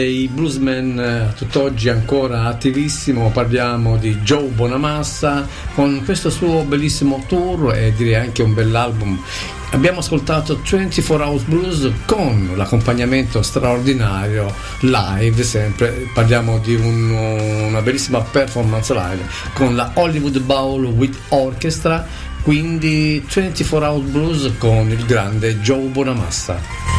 I bluesmen tutt'oggi ancora attivissimo, parliamo di Joe Bonamassa con questo suo bellissimo tour e direi anche un bell'album. Abbiamo ascoltato 24 Hours Blues con l'accompagnamento straordinario live, sempre parliamo di una bellissima performance live con la Hollywood Bowl with Orchestra, quindi 24 Hours Blues con il grande Joe Bonamassa.